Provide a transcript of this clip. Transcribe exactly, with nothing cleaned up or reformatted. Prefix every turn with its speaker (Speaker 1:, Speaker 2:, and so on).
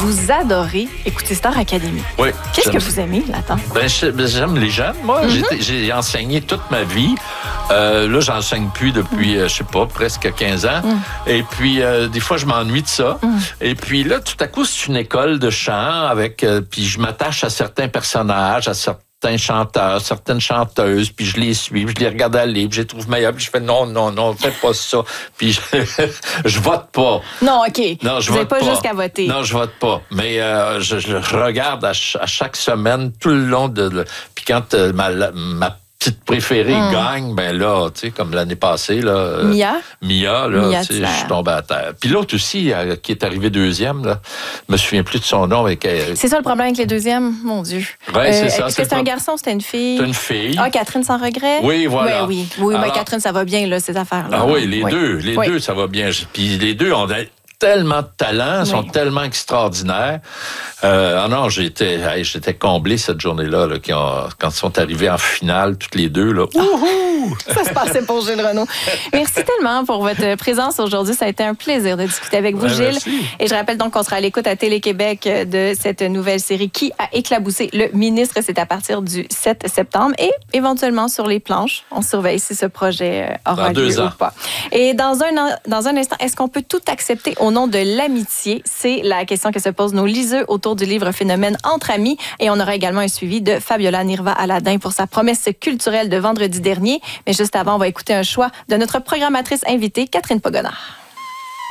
Speaker 1: vous adorez écouter Star Academy.
Speaker 2: Oui.
Speaker 1: Qu'est-ce que vous aimez là-dedans?
Speaker 2: Ben, j'aime les jeunes. Moi, mm-hmm. j'ai enseigné toute ma vie. Euh, là, j'enseigne plus depuis, euh, je sais pas, presque quinze ans. Mm. Et puis, euh, des fois, je m'ennuie de ça. Mm. Et puis là, tout à coup, c'est une école de chant avec... Euh, puis je m'attache à certains personnages, à certains certains chanteurs, certaines chanteuses, puis je les suis, puis je les regarde aller, puis je les trouve meilleurs, puis je fais non, non, non, fais pas ça. Puis je, je vote pas.
Speaker 1: Non, OK.
Speaker 2: Non, je
Speaker 1: Vous
Speaker 2: vote
Speaker 1: n'avez pas,
Speaker 2: pas
Speaker 1: jusqu'à voter.
Speaker 2: Non, je vote pas. Mais euh, je, je regarde à, ch- à chaque semaine, tout le long de... de puis quand euh, ma, ma petite préférée mm. gagne, ben là, tu sais, comme l'année passée, là...
Speaker 1: Mia?
Speaker 2: Mia, là,
Speaker 1: Mia,
Speaker 2: tu sais, je suis tombé à terre. Puis l'autre aussi, euh, qui est arrivé deuxième, là, je me souviens plus de son nom. Avec, euh...
Speaker 1: C'est ça le problème avec les deuxièmes? Mon Dieu.
Speaker 2: Oui, euh, c'est ça.
Speaker 1: Est-ce que c'était un garçon ou c'était une fille?
Speaker 2: C'est une fille.
Speaker 1: Ah, Catherine sans regret?
Speaker 2: Oui, voilà.
Speaker 1: Oui, oui. Oui, mais Alors... Catherine, ça va bien, là, ces affaires-là.
Speaker 2: Ah oui, les oui. deux. Les
Speaker 1: oui.
Speaker 2: deux, ça va bien. Puis les deux ont tellement de talent, oui. sont tellement extraordinaires. Euh, ah non, j'étais, hey, j'étais comblé cette journée-là, là, qui ont, quand ils sont arrivés en finale, toutes les deux. Là.
Speaker 1: Ouhou! Ça se passait pour Gilles Renaud. Merci tellement pour votre présence aujourd'hui. Ça a été un plaisir de discuter avec vous, ouais, Gilles. Merci. Et je rappelle donc qu'on sera à l'écoute à Télé-Québec de cette nouvelle série Qui a éclaboussé le ministre. C'est à partir du sept septembre et éventuellement sur les planches. On surveille si ce projet aura
Speaker 2: dans
Speaker 1: lieu
Speaker 2: deux ans.
Speaker 1: ou pas. Et dans un, dans un instant, est-ce qu'on peut tout accepter au nom de l'amitié? C'est la question que se posent nos liseux autour du livre Phénomène entre amis. Et on aura également un suivi de Fabiola Nirva-Aladin pour sa promesse culturelle de vendredi dernier. Mais juste avant, on va écouter un choix de notre programmatrice invitée, Catherine Pogonard.